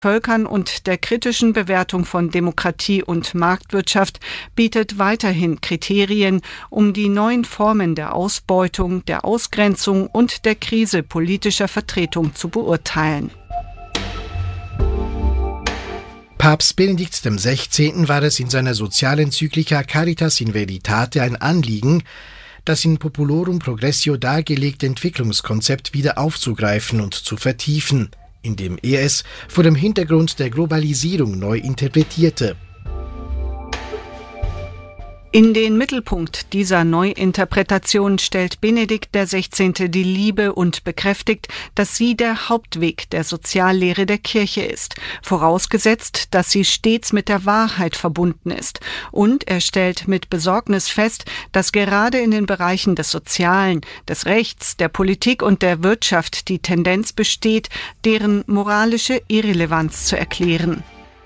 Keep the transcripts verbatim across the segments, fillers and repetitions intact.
Völkern und der kritischen Bewertung von Demokratie und Marktwirtschaft bietet weiterhin Kriterien, um die neuen Formen der Ausbeutung, der Ausgrenzung und der Krise politischer Vertretung zu beurteilen. Papst Benedikt der Sechzehnte war es in seiner Sozialenzyklika Caritas in Veritate ein Anliegen, das in Populorum Progressio dargelegte Entwicklungskonzept wieder aufzugreifen und zu vertiefen, indem er es vor dem Hintergrund der Globalisierung neu interpretierte. In den Mittelpunkt dieser Neuinterpretation stellt Benedikt der Sechzehnte die Liebe und bekräftigt, dass sie der Hauptweg der Soziallehre der Kirche ist, vorausgesetzt, dass sie stets mit der Wahrheit verbunden ist. Und er stellt mit Besorgnis fest, dass gerade in den Bereichen des Sozialen, des Rechts, der Politik und der Wirtschaft die Tendenz besteht, deren moralische Irrelevanz zu erklären.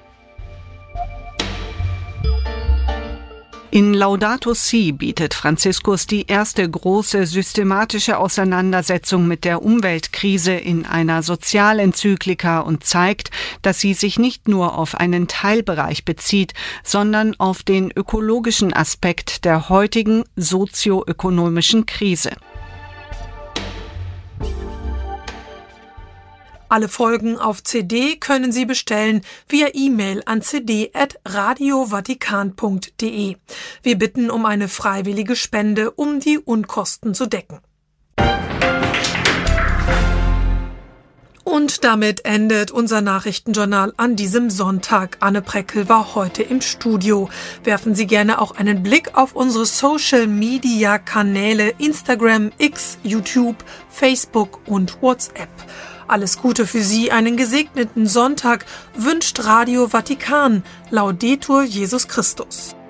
In Laudato Si bietet Franziskus die erste große systematische Auseinandersetzung mit der Umweltkrise in einer Sozialenzyklika und zeigt, dass sie sich nicht nur auf einen Teilbereich bezieht, sondern auf den ökologischen Aspekt der heutigen sozioökonomischen Krise. Alle Folgen auf C D können Sie bestellen via E-Mail an c d at radio vatikan punkt d e. Wir bitten um eine freiwillige Spende, um die Unkosten zu decken. Und damit endet unser Nachrichtenjournal an diesem Sonntag. Anne Preckel war heute im Studio. Werfen Sie gerne auch einen Blick auf unsere Social-Media-Kanäle Instagram, X, YouTube, Facebook und WhatsApp. Alles Gute für Sie, einen gesegneten Sonntag wünscht Radio Vatikan. Laudetur Jesus Christus.